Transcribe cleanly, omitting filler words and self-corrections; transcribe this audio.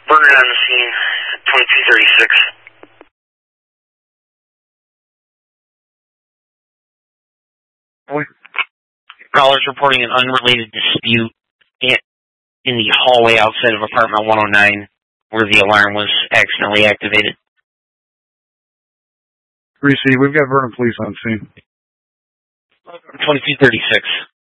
Burner on the scene, 2236. Callers reporting an unrelated dispute in the hallway outside of apartment 109 where the alarm was accidentally activated. Receive, we've got Vernon Police on scene. 2236.